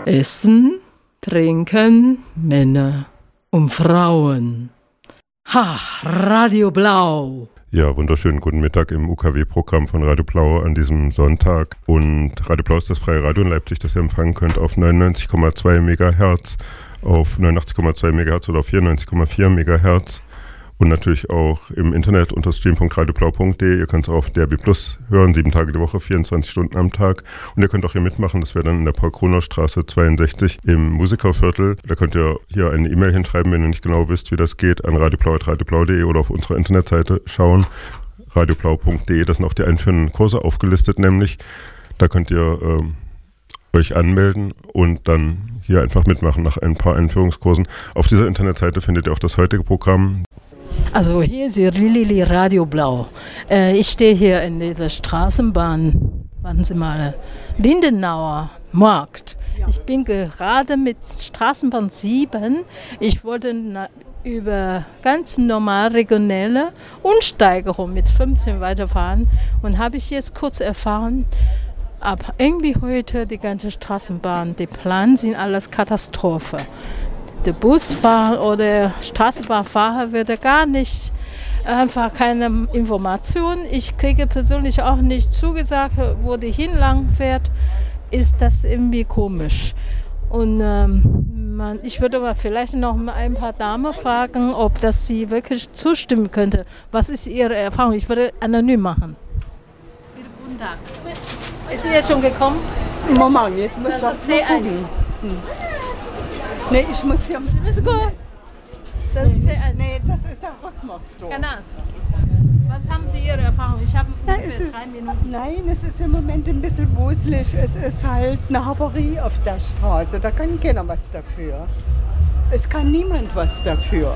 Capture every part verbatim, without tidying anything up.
Essen, Trinken, Männer und Frauen. Ha, Radio Blau. Ja, wunderschönen guten Mittag im U K W-Programm von Radio Blau an diesem Sonntag. Und Radio Blau ist das freie Radio in Leipzig, das ihr empfangen könnt auf neunundneunzig Komma zwei Megahertz, auf neunundachtzig Komma zwei Megahertz oder auf vierundneunzig Komma vier Megahertz. Und natürlich auch im Internet unter stream punkt radioblau punkt de. Ihr könnt es auf D A B Plus hören, sieben Tage die Woche, vierundzwanzig Stunden am Tag. Und ihr könnt auch hier mitmachen, das wäre dann in der Paul-Kronau-Straße zweiundsechzig im Musikerviertel. Da könnt ihr hier eine E-Mail hinschreiben, wenn ihr nicht genau wisst, wie das geht, an radioblau punkt radioblau punkt de oder auf unserer Internetseite schauen, radioblau punkt de. Da sind auch die einführenden Kurse aufgelistet, nämlich. Da könnt ihr ähm, euch anmelden und dann hier einfach mitmachen nach ein paar Einführungskursen. Auf dieser Internetseite findet ihr auch das heutige Programm. Also hier ist Lili Radio Blau. Äh, ich stehe hier in dieser Straßenbahn, warten Sie mal, Lindenauer Markt. Ich bin gerade mit Straßenbahn sieben. Ich wollte na, über ganz normal regionelle Umsteigerung mit fünfzehn weiterfahren und habe ich jetzt kurz erfahren, ab irgendwie heute die ganze Straßenbahn, die Pläne sind alles Katastrophe. Der Busfahrer oder Straßenbahnfahrer wird gar nicht, einfach keine Informationen. Ich kriege persönlich auch nicht zugesagt, wo die hinlang fährt. Ist das irgendwie komisch. Und ähm, man, ich würde aber vielleicht noch mal ein paar Damen fragen, ob das sie wirklich zustimmen könnte. Was ist Ihre Erfahrung? Ich würde anonym machen. Bitte, guten Tag. Ist sie jetzt schon gekommen? Moment, jetzt muss ich das ist C eins. Hm. Nee, ich muss hier... Sie müssen gut. Das ist C eins. Nee, das ist ein Rückmachstor. Keine Ahnung. Was haben Sie Ihre Erfahrung? Ich habe ungefähr ist, drei Minuten. Nein, es ist im Moment ein bisschen wuselig. Es ist halt eine Havarie auf der Straße. Da kann keiner was dafür. Es kann niemand was dafür.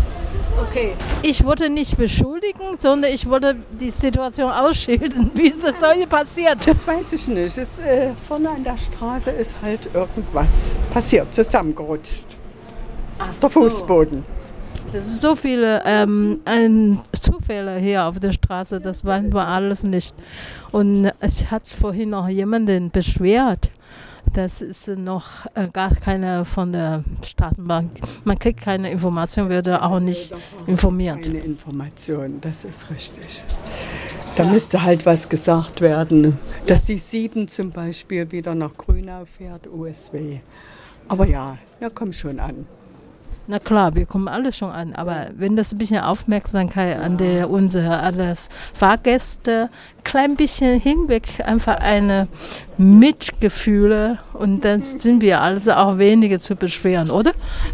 Okay, ich wollte nicht beschuldigen, sondern ich wollte die Situation ausschildern. Wie ist das solche passiert? Das weiß ich nicht. Es, äh, vorne an der Straße ist halt irgendwas passiert, zusammengerutscht. Ach der so. Fußboden. Das ist so viele ähm, ein Zufälle hier auf der Straße, das weiß man alles nicht. Und es hat vorhin noch jemanden beschwert. Das ist noch äh, gar keine von der Straßenbahn. Man kriegt keine Information, wird auch nicht informiert. Keine Information, das ist richtig. Da ja. müsste halt was gesagt werden, dass die sieben zum Beispiel wieder nach Grünau fährt, U S W. Aber ja, wir kommen schon an. Na klar, wir kommen alles schon an, aber wenn das ein bisschen Aufmerksamkeit an der, unsere alles Fahrgäste, klein bisschen hinweg, einfach eine Mitgefühle und dann sind wir also auch weniger zu beschweren, oder?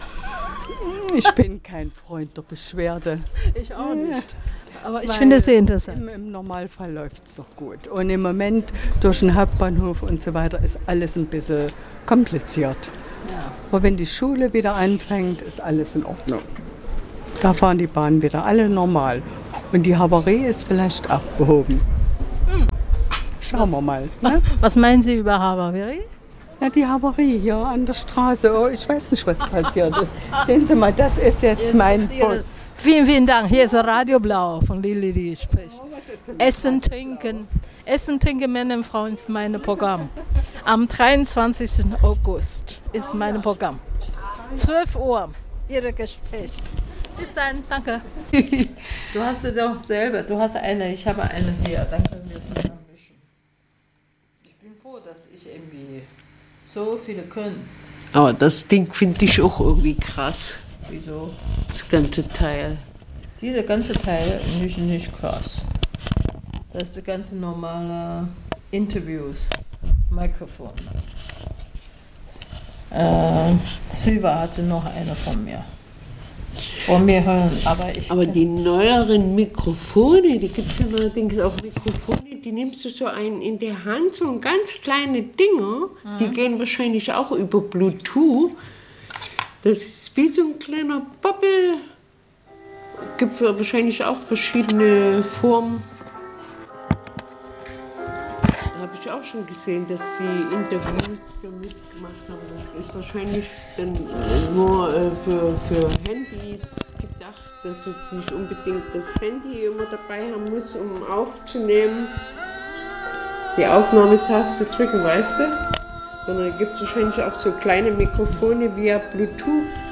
Ich bin kein Freund der Beschwerde. Ich auch nicht. Aber ich finde es sehr interessant. Im, Im Normalfall läuft es doch gut. Und im Moment durch den Hauptbahnhof und so weiter ist alles ein bisschen kompliziert. Ja. Aber wenn die Schule wieder anfängt, ist alles in Ordnung. Da fahren die Bahnen wieder alle normal. Und die Havarie ist vielleicht auch behoben. Hm. Schauen was, wir mal. Ne? Was meinen Sie über Havarie? Ja, die Havarie hier an der Straße. Oh, ich weiß nicht, was passiert ist. Sehen Sie mal, das ist jetzt, jetzt mein ist Bus. Vielen, vielen Dank. Hier ist Radio Blau von Lili, die spricht. Oh, Essen, trinken. Essen, trinken, Männer und Frauen ist mein Programm. Am dreiundzwanzigsten August ist mein Programm. zwölf Uhr, Ihre Gespräch. Bis dann, danke. Du hast sie doch selber, du hast eine, ich habe eine hier, dann können wir zusammen mischen. Ich bin froh, dass ich irgendwie so viele können. Aber das Ding finde ich auch irgendwie krass. Wieso? Das ganze Teil. Dieser ganze Teil ist nicht krass. Das ist die ganze normale Interviews. Mikrofon. Äh, Silva hatte noch eine von mir. Von mir hören, aber ich. Aber die neueren Mikrofone, die gibt es ja neuerdings auch Mikrofone, die nimmst du so ein in der Hand, so ganz kleine Dinger, mhm. die gehen wahrscheinlich auch über Bluetooth. Das ist wie so ein kleiner Bubble. Gibt wahrscheinlich auch verschiedene Formen. Habe ich auch schon gesehen, dass sie Interviews für mitgemacht haben. Das ist wahrscheinlich dann nur äh, für, für Handys gedacht, dass du nicht unbedingt das Handy immer dabei haben musst, um aufzunehmen. Die Aufnahmetaste drücken, weißt du? sondern gibt es wahrscheinlich auch so kleine Mikrofone via Bluetooth.